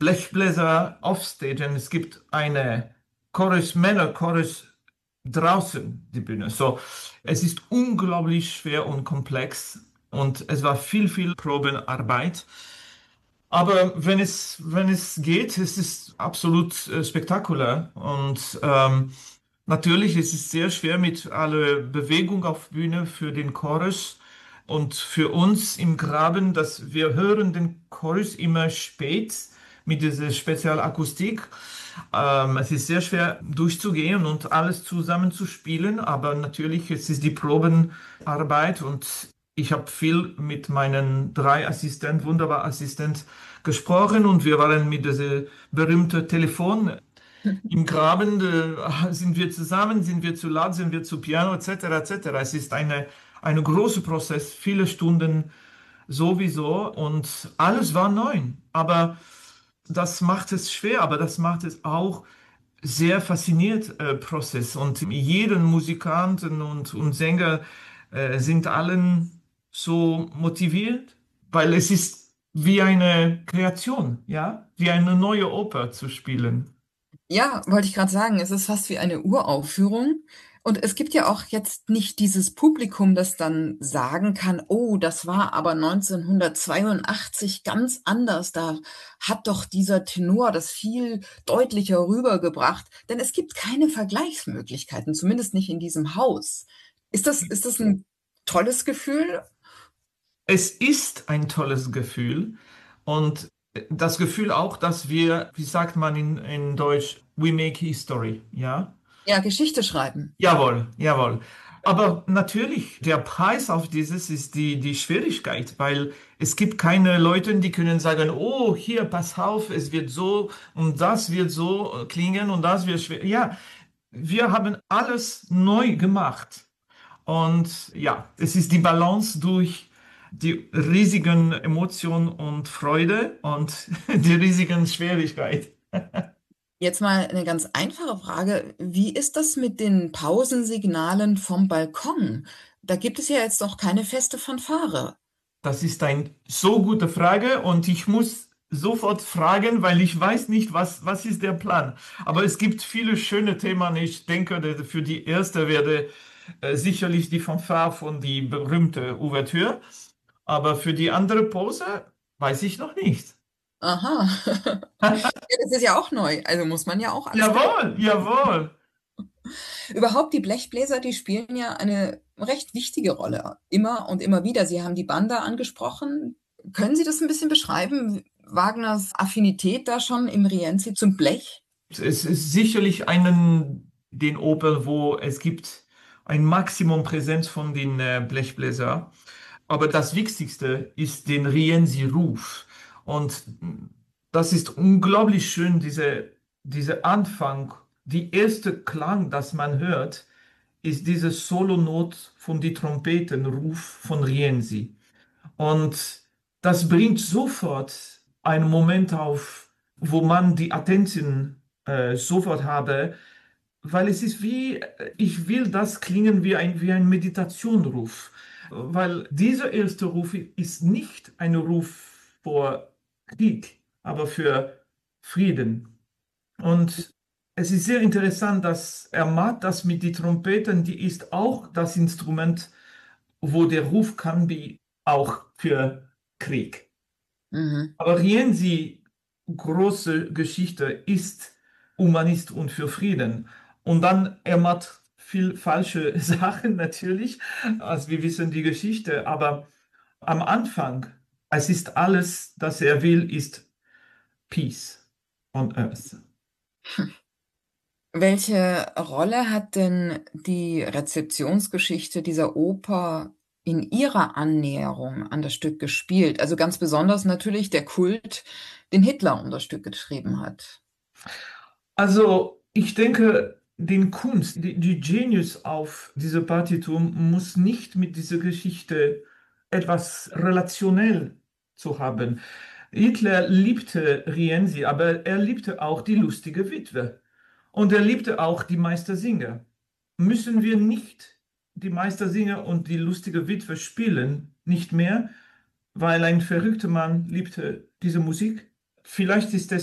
Blechbläser offstage und es gibt eine Chorus, Männerchorus draußen, die Bühne. So, es ist unglaublich schwer und komplex und es war viel Probenarbeit. Aber wenn es geht, es ist absolut spektakulär. Und natürlich ist es sehr schwer mit aller Bewegung auf Bühne für den Chorus und für uns im Graben, dass wir hören den Chorus immer spät mit dieser Spezialakustik. Es ist sehr schwer durchzugehen und alles zusammenzuspielen, aber natürlich es ist die Probenarbeit und ich habe viel mit meinen drei Assistenten, wunderbar Assistent, gesprochen und wir waren mit diesem berühmten Telefon im Graben, sind wir zusammen, sind wir zu laut, sind wir zu piano, etc., etc. Es ist eine große Prozess, viele Stunden sowieso und alles war neu. Aber das macht es schwer, aber das macht es auch sehr fasziniert, Prozess. Und jeden Musikanten und Sänger sind allen so motiviert, weil es ist wie eine Kreation, ja, wie eine neue Oper zu spielen. Ja, wollte ich gerade sagen, es ist fast wie eine Uraufführung. Und es gibt ja auch jetzt nicht dieses Publikum, das dann sagen kann, oh, das war aber 1982 ganz anders. Da hat doch dieser Tenor das viel deutlicher rübergebracht. Denn es gibt keine Vergleichsmöglichkeiten, zumindest nicht in diesem Haus. Ist das ein tolles Gefühl? Es ist ein tolles Gefühl und das Gefühl auch, dass wir, wie sagt man in Deutsch, we make history, ja? Ja, Geschichte schreiben. Jawohl, jawohl. Aber natürlich, der Preis auf dieses ist die Schwierigkeit, weil es gibt keine Leute, die können sagen, oh, hier, pass auf, es wird so und das wird so klingen und das wird schwer. Ja, wir haben alles neu gemacht. Und ja, es ist die Balance durch die riesigen Emotionen und Freude und die riesigen Schwierigkeit. Jetzt mal eine ganz einfache Frage. Wie ist das mit den Pausensignalen vom Balkon? Da gibt es ja jetzt noch keine feste Fanfare. Das ist eine so gute Frage und ich muss sofort fragen, weil ich weiß nicht, was ist der Plan. Aber es gibt viele schöne Themen. Ich denke, für die erste werde sicherlich die Fanfare von die berühmte Ouvertüre. Aber für die andere Pose weiß ich noch nicht. Aha. Ja, das ist ja auch neu, also muss man ja auch alles bedenken. Jawohl, jawohl. Überhaupt die Blechbläser, die spielen ja eine recht wichtige Rolle, immer und immer wieder. Sie haben die Banda angesprochen. Können Sie das ein bisschen beschreiben? Wagners Affinität da schon im Rienzi zum Blech? Es ist sicherlich den Opern, wo es gibt ein Maximum Präsenz von den Blechbläser. Aber das Wichtigste ist den Rienzi-Ruf. Und das ist unglaublich schön, diese Anfang, die erste Klang, das man hört, ist diese Solonot von die Trompetenruf von Rienzi. Und das bringt sofort einen Moment auf, wo man die Attention sofort habe, weil es ist wie, ich will das klingen wie ein Meditationruf, weil dieser erste Ruf ist nicht ein Ruf vor Krieg, aber für Frieden. Und es ist sehr interessant, dass er macht das mit den Trompeten, die ist auch das Instrument, wo der Ruf kann wie auch für Krieg. Mhm. Aber Rienzi, große Geschichte, ist Humanist und für Frieden. Und dann, er macht viel falsche Sachen natürlich, als wir wissen die Geschichte, aber am Anfang, es ist alles, das er will, ist Peace on Earth. Welche Rolle hat denn die Rezeptionsgeschichte dieser Oper in Ihrer Annäherung an das Stück gespielt? Also ganz besonders natürlich der Kult, den Hitler um das Stück getrieben hat. Also, ich denke, den Kunst, die Genius auf dieser Partitur muss nicht mit dieser Geschichte etwas relationell zu haben. Hitler liebte Rienzi, aber er liebte auch die lustige Witwe. Und er liebte auch die Meistersinger. Müssen wir nicht die Meistersinger und die lustige Witwe spielen? Nicht mehr, weil ein verrückter Mann liebte diese Musik? Vielleicht ist es